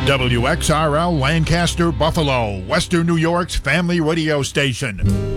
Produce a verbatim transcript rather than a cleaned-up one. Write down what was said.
W X R L Lancaster, Buffalo, Western New York's family radio station.